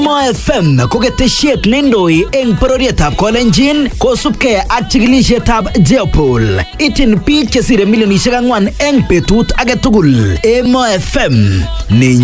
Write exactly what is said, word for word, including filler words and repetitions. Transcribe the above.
Emo F M ko ketesiet neindoi eng bororietab Kolenjin kosubkei ak chikilisietab Jeopol. Ityin biik chesire milionisiek ang'wan eng betut age tugul. Emo F M ni